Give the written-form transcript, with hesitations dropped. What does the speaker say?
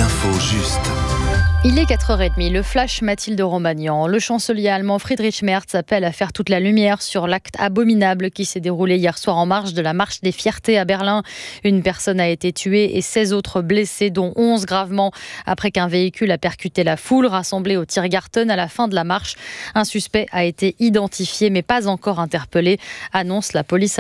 l'info juste. Il est 4h30, le flash Mathilde Romagnan. Le chancelier allemand Friedrich Merz appelle à faire toute la lumière sur l'acte abominable qui s'est déroulé hier soir en marge de la Marche des Fiertés à Berlin. Une personne a été tuée et 16 autres blessés, dont 11 gravement, après qu'un véhicule a percuté la foule rassemblée au Tiergarten à la fin de la marche. Un suspect a été identifié mais pas encore interpellé, annonce la police